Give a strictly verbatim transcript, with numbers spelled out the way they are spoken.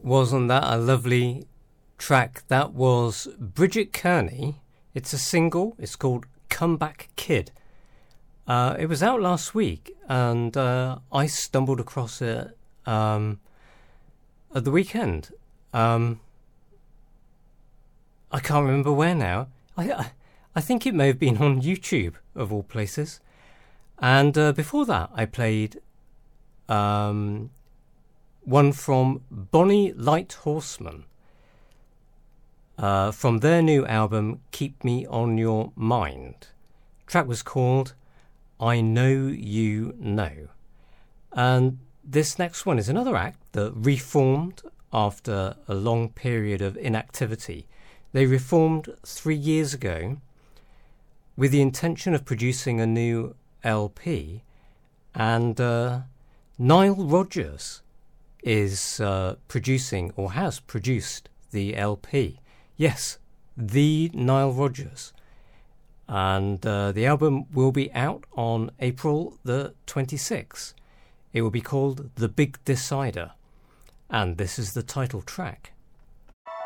Wasn't that a lovely track? That was Bridget Kearney. It's a single. It's called Comeback Kid. Uh, it was out last week, and uh, I stumbled across it um, at the weekend. Um, I can't remember where now. I, I I think it may have been on YouTube, of all places. And uh, before that, I played um, one from Bonnie Light Horseman uh, from their new album, Keep Me On Your Mind. The track was called I Know You Know. And this next one is another act that reformed after a long period of inactivity. They reformed three years ago with the intention of producing a new L P, and uh, Nile Rodgers is uh, producing, or has produced, the L P. Yes, the Nile Rodgers. And uh, the album will be out on April the twenty-sixth. It will be called The Big Decider, and this is the title track.